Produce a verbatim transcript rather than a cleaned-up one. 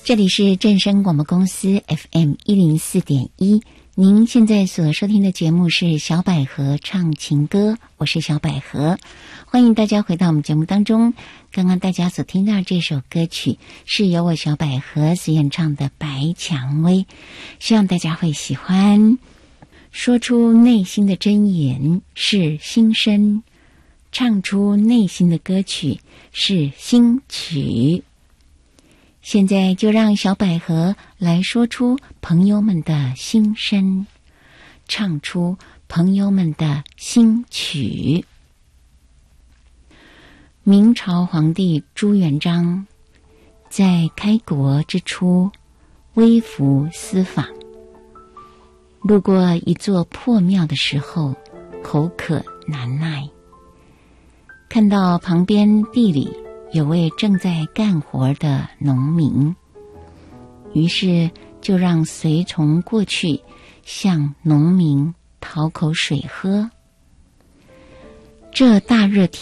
这里是正声广播公司 F M 一零四点一，您现在所收听的节目是小百合唱情歌，我是小百合，欢迎大家回到我们节目当中。刚刚大家所听到这首歌曲是由我小百合所演唱的《白蔷薇》，希望大家会喜欢。说出内心的真言是心声，唱出内心的歌曲是心曲。现在就让小百合来说出朋友们的心声，唱出朋友们的心曲。明朝皇帝朱元璋在开国之初微服私访，路过一座破庙的时候，口渴难耐，看到旁边地里有位正在干活的农民，于是就让随从过去向农民讨口水喝。这大热天